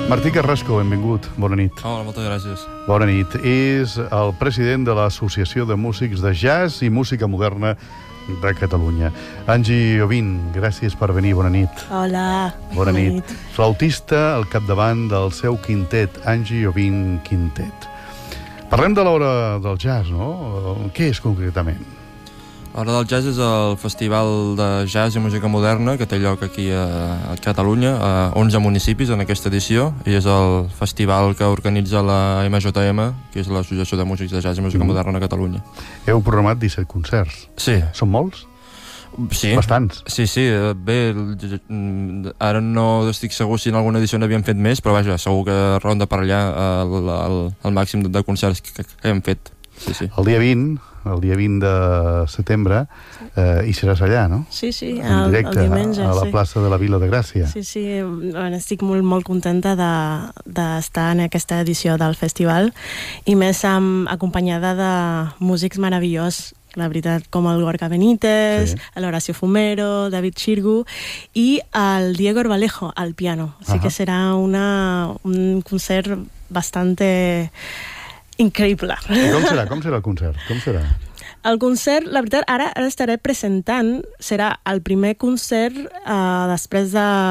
Martí Carrasco, benvingut. Bona nit. Hola, moltes gràcies. Bona nit. És el president de l'Associació de Músics de Jazz i Música Moderna de Catalunya. Angie Ovin, gràcies per venir. Bona nit. Hola. Bona nit. Flautista al capdavant del seu quintet, Angie Ovin Quintet. Parlem de l'Hora del Jazz, no? Què és concretament? L'Hora del Jazz és el festival de jazz i música moderna que té lloc aquí a Catalunya, a 11 municipis en aquesta edició, i és el festival que organitza la MJM, que és l'Associació de Músics de Jazz i Música Moderna de Catalunya. Heu programat 17 concerts. Sí. Són molts? Sí. Bastants. Sí. Bé, ara no estic segur si en alguna edició n'havíem fet més, però vaja, segur que ronda per allà el màxim de concerts que hem fet. Sí. El dia 20 de setembre, hi seràs allà, no? Sí, en directe, el diumenge, a la plaça de la Vila de Gràcia. Sí, estic molt contenta d'estar en aquesta edició del festival, i més acompanyada de músics meravellosos, la veritat, com el Gorka Benítez, l'Horacio Fumero, David Xirgu i el Diego Herbalejo al piano. Así que serà un concert bastante increïble. Com serà el concert? Com serà? El concert, la veritat, ara estaré presentant, serà el primer concert després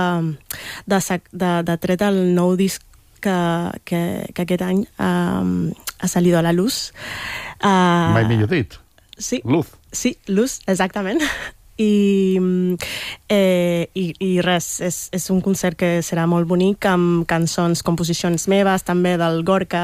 de tret el nou disc que aquest any ha salido a la luz. Mai millor dit. Sí. Luz. Sí, Luz, exactament. I res, és un concert que serà molt bonic, amb cançons, composicions meves, també del Gorka,